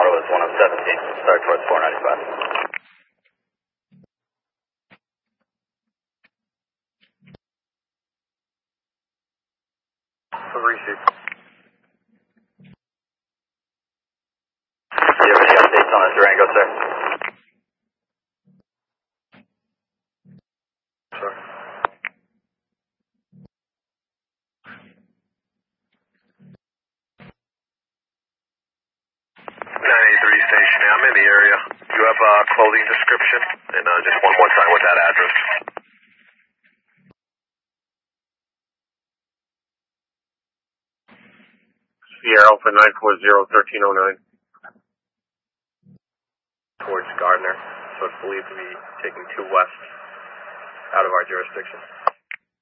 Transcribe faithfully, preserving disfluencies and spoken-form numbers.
was one oh seventeen, start towards four ninety-five. Three six. Do you have any updates on the Durango, sir? Sir. nine eighty-three station, I'm in the area. Do you have a clothing description? And uh, just one more time with that address. Sierra Alpha nine four zero, thirteen oh nine. Towards Gardner, so it's believed to be taking two west out of our jurisdiction.